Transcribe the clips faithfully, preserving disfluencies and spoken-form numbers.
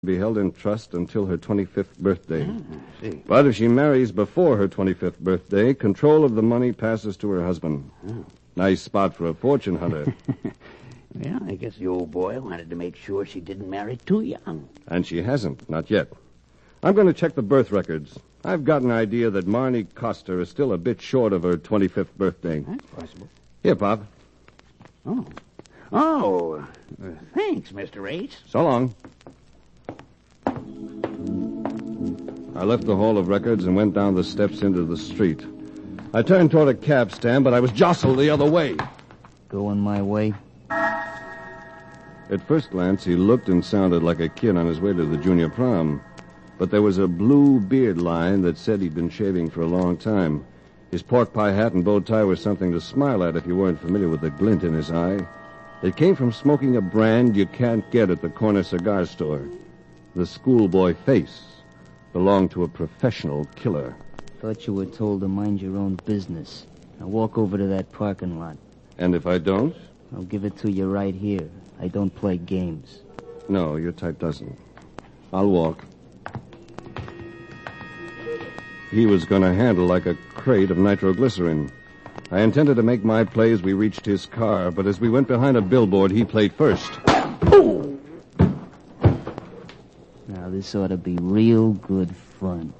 be held in trust until her twenty-fifth birthday. Mm, see. But if she marries before her twenty-fifth birthday, control of the money passes to her husband. Mm. Nice spot for a fortune hunter. Well, I guess the old boy wanted to make sure she didn't marry too young. And she hasn't, not yet. I'm going to check the birth records. I've got an idea that Marnie Coster is still a bit short of her twenty-fifth birthday. That's possible. Here, Pop. Oh. Oh, uh, thanks, Mister Ace. So long. I left the Hall of Records and went down the steps into the street. I turned toward a cab stand, but I was jostled the other way. Going my way? At first glance, he looked and sounded like a kid on his way to the junior prom. But there was a blue beard line that said he'd been shaving for a long time. His pork pie hat and bow tie were something to smile at if you weren't familiar with the glint in his eye. It came from smoking a brand you can't get at the corner cigar store. The schoolboy face belonged to a professional killer. Thought you were told to mind your own business. Now walk over to that parking lot. And if I don't? I'll give it to you right here. I don't play games. No, your type doesn't. I'll walk. He was going to handle like a crate of nitroglycerin. I intended to make my play as we reached his car, but as we went behind a billboard, he played first. Oh! Now, this ought to be real good fun.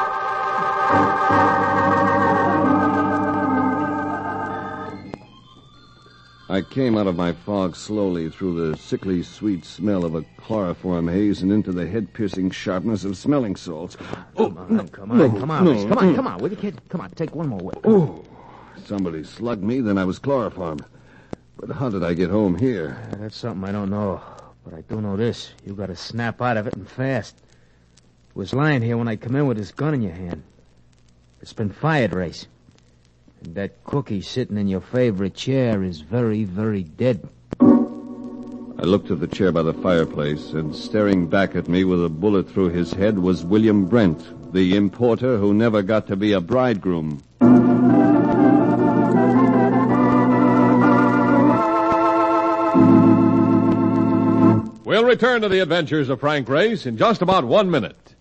I came out of my fog slowly through the sickly sweet smell of a chloroform haze and into the head-piercing sharpness of smelling salts. Oh, come on, come on, no, come on, no, come on, come on, will you, kid? Come on, take one more whip. Oh, somebody slugged me, then I was chloroformed. But how did I get home here? Uh, that's something I don't know, but I do know this. You got to snap out of it and fast. It was lying here when I come in with his gun in your hand. It's been fired, Race. And that cookie sitting in your favorite chair is very, very dead. I looked at the chair by the fireplace, and staring back at me with a bullet through his head was William Brent, the importer who never got to be a bridegroom. We'll return to the adventures of Frank Race in just about one minute.